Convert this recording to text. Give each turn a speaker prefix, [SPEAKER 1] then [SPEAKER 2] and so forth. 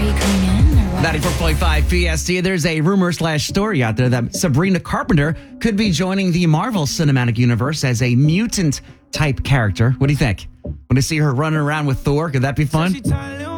[SPEAKER 1] you coming in or what?
[SPEAKER 2] 94.5 PST. There's a rumor/story out there that Sabrina Carpenter could be joining the Marvel Cinematic Universe as a mutant type character. What do you think? Want to see her running around with Thor? Could that be fun?